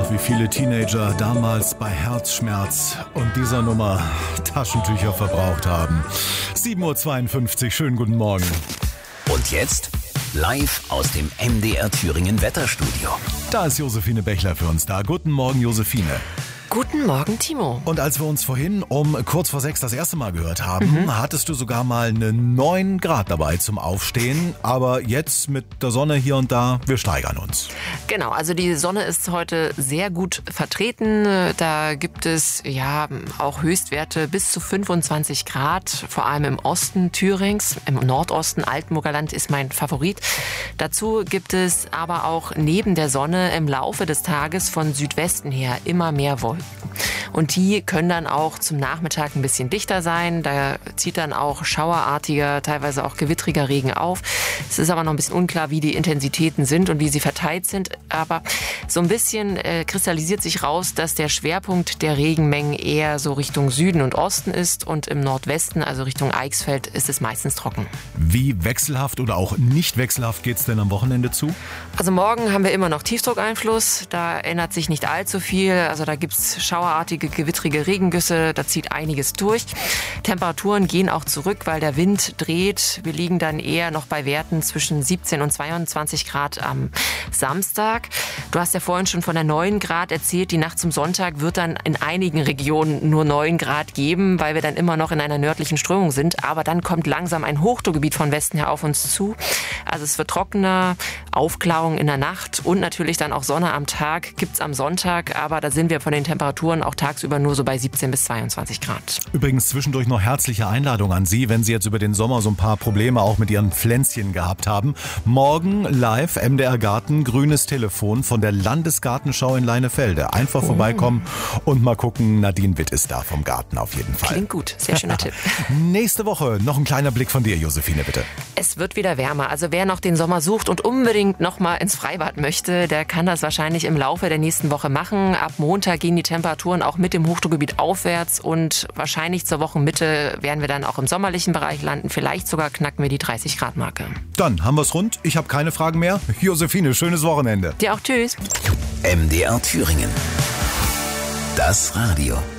wie viele Teenager damals bei Herzschmerz und dieser Nummer Taschentücher verbraucht haben. 7.52 Uhr, schönen guten Morgen. Und jetzt live aus dem MDR Thüringen Wetterstudio. Da ist Josephine Bechler für uns da. Guten Morgen, Josephine. Guten Morgen, Timo. Und als wir uns vorhin um kurz vor 6 das erste Mal gehört haben, hattest du sogar mal eine 9 Grad dabei zum Aufstehen. Aber jetzt mit der Sonne hier und da, wir steigern uns. Genau, also die Sonne ist heute sehr gut vertreten. Da gibt es ja auch Höchstwerte bis zu 25 Grad, vor allem im Osten Thürings. Im Nordosten, Altmurgerland ist mein Favorit. Dazu gibt es aber auch neben der Sonne im Laufe des Tages von Südwesten her immer mehr Wolken. Und die können dann auch zum Nachmittag ein bisschen dichter sein. Da zieht dann auch schauerartiger, teilweise auch gewittriger Regen auf. Es ist aber noch ein bisschen unklar, wie die Intensitäten sind und wie sie verteilt sind. Aber so ein bisschen kristallisiert sich raus, dass der Schwerpunkt der Regenmengen eher so Richtung Süden und Osten ist. Und im Nordwesten, also Richtung Eichsfeld, ist es meistens trocken. Wie wechselhaft oder auch nicht wechselhaft geht's denn am Wochenende zu? Also morgen haben wir immer noch Tiefdruckeinfluss. Da ändert sich nicht allzu viel. Also da gibt's schauerartige, gewittrige Regengüsse. Da zieht einiges durch. Temperaturen gehen auch zurück, weil der Wind dreht. Wir liegen dann eher noch bei Werten zwischen 17 und 22 Grad am Samstag. Du hast ja vorhin schon von der 9 Grad erzählt. Die Nacht zum Sonntag wird dann in einigen Regionen nur 9 Grad geben, weil wir dann immer noch in einer nördlichen Strömung sind. Aber dann kommt langsam ein Hochdruckgebiet von Westen her auf uns zu. Also es wird trockener, Aufklärung in der Nacht und natürlich dann auch Sonne am Tag gibt's am Sonntag. Aber da sind wir von den Temperaturen auch tagsüber nur so bei 17 bis 22 Grad. Übrigens zwischendurch noch herzliche Einladung an Sie, wenn Sie jetzt über den Sommer so ein paar Probleme auch mit Ihren Pflänzchen gehabt haben. Morgen live MDR Garten, grünes Telefon von der Landesgartenschau in Leinefelde. Einfach vorbeikommen und mal gucken. Nadine Witt ist da vom Garten auf jeden Fall. Klingt gut, sehr schöner Tipp. Nächste Woche noch ein kleiner Blick von dir, Josephine, bitte. Es wird wieder wärmer. Also wer noch den Sommer sucht und unbedingt noch mal ins Freibad möchte, der kann das wahrscheinlich im Laufe der nächsten Woche machen. Ab Montag gehen die Temperaturen auch mit dem Hochdruckgebiet aufwärts und wahrscheinlich zur Wochenmitte werden wir dann auch im sommerlichen Bereich landen. Vielleicht sogar knacken wir die 30 Grad Marke. Dann haben wir's rund. Ich habe keine Fragen mehr. Josephine, schönes Wochenende. Dir auch, tschüss. MDR Thüringen. Das Radio.